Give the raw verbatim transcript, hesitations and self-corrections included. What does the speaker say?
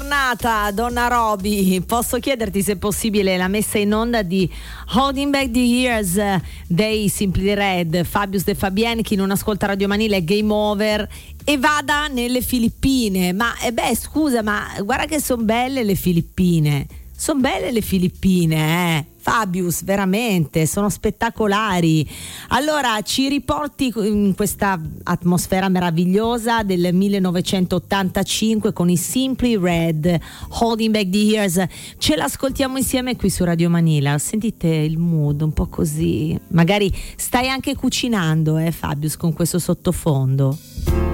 tornata, Donna Roby. Posso chiederti se è possibile la messa in onda di Holding Back the Years dei Simply Red, Fabius De Fabiani, chi non ascolta Radio Manile, Game Over, e vada nelle Filippine. Ma eh beh, scusa, ma guarda che sono belle le Filippine. Sono belle le Filippine, eh? Fabius, veramente, sono spettacolari. Allora, ci riporti in questa atmosfera meravigliosa del millenovecentottantacinque con i Simply Red, Holding Back the Years. Ce l'ascoltiamo insieme qui su Radio Manila. Sentite il mood un po' così. Magari stai anche cucinando, eh, Fabius, con questo sottofondo.